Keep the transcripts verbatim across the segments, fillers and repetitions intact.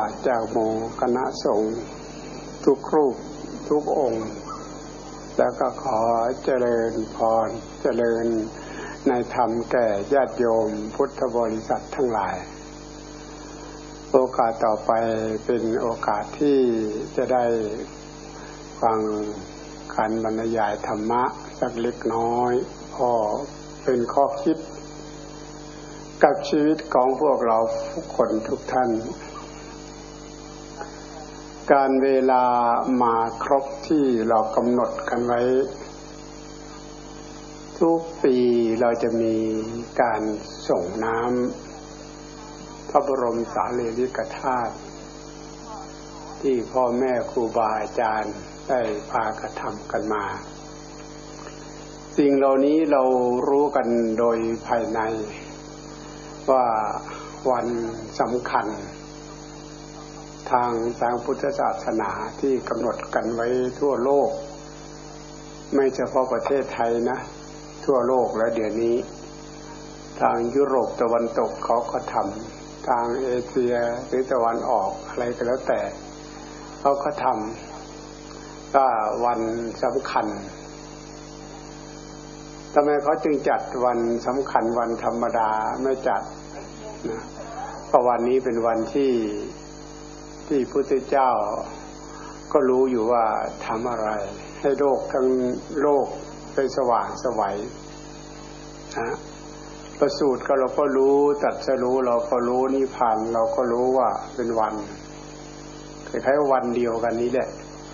าศจากหมู่คณะสงฆ์ทุกรูปทุกองค์แล้วก็ขอเจริญพรเจริญในธรรมแก่ญาติโยมพุทธบริษัททั้งหลายโอกาสต่อไปเป็นโอกาสที่จะได้ฟังการบรรยายธรรมะสักเล็กน้อยพอเป็นข้อคิดกับชีวิตของพวกเราทุกคนทุกท่านการเวลามาครบที่เรากำหนดกันไว้ทุกปีเราจะมีการส่งน้ำพระบรมสารีริกธาตุที่พ่อแม่ครูบาอาจารย์ได้พากระทำกันมาสิ่งเหล่านี้เรารู้กันโดยภายในว่าวันสำคัญทางทางพุทธศาสนาที่กำหนดกันไว้ทั่วโลกไม่เฉพาะประเทศไทยนะทั่วโลกแล้วเดี๋ยวนี้ทางยุโรปตะวันตกเขาก็ทำทางเอเชียหรือตะวันออกอะไรก็แล้วแต่เขาก็ทำก็วันสำคัญทำไมเขาจึงจัดวันสำคัญวันธรรมดาไม่จัดนะเพราะวันนี้เป็นวันที่ที่พุทธเจ้าก็รู้อยู่ว่าทำอะไรให้โลกทั้งโลกเป็นสว่างไสวนะประสูติก็เราก็รู้ตรัสรู้เราก็รู้นิพพานเราก็รู้ว่าเป็นวันคล้ายๆวันเดียวกันนี้แหละ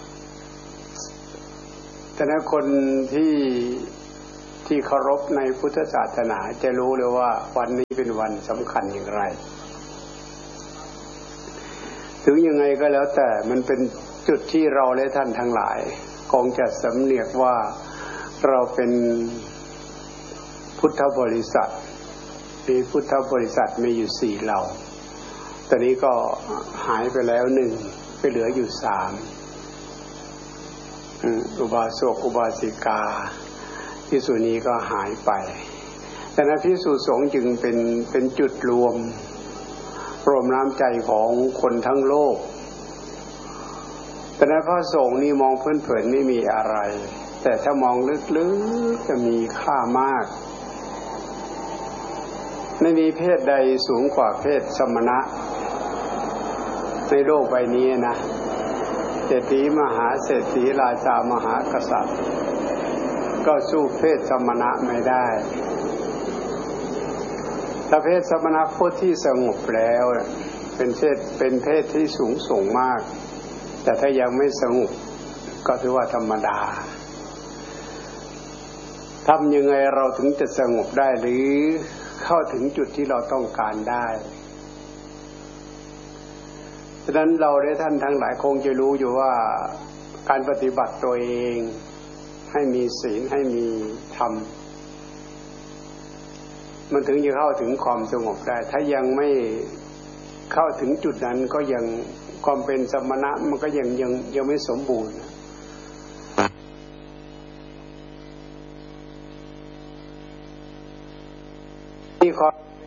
แต่นั้นคนที่ที่เคารพในพุทธศาสนาจะรู้เลยว่าวันนี้เป็นวันสำคัญอย่างไรถึงยังไงก็แล้วแต่มันเป็นจุดที่เราและท่านทั้งหลายคงจะสำเนียกว่าเราเป็นพุทธบริษัทมีพุทธบริษัทมีอยู่สี่เหล่าตอนนี้ก็หายไปแล้วหนึ่งไปเหลืออยู่สามอุบาสกอุบาสิกาภิกษุณีก็หายไปแต่นั้นภิกษุสงฆ์จึงเป็นเป็นจุดรวมรวมน้ำใจของคนทั้งโลกแต่นั้นพระสงฆ์นี่มองเผินๆไม่มีอะไรแต่ถ้ามองลึกๆจะมีค่ามากไม่มีเพศใดสูงกว่าเพศสมณะในโลกใบนี้นะเศรษฐีมหาเศรษฐีราชามหากษัตริย์ก็สู้เพศสมณะไม่ได้ถ้าเพศสมณะผู้ที่สงบแล้วเป็นเพศเป็นเพศที่สูงส่งมากแต่ถ้ายังไม่สงบก็ถือว่าธรรมดาทำยังไงเราถึงจะสงบได้หรือเข้าถึงจุดที่เราต้องการได้ฉะนั้นเราได้ท่านทั้งหลายคงจะรู้อยู่ว่าการปฏิบัติตัวเองให้มีศีลให้มีธรรมมันถึงจะเข้าถึงความสงบได้ถ้ายังไม่เข้าถึงจุดนั้นก็ยังความเป็นสมณะมันก็ยังยังยังไม่สมบูรณ์ที่ความ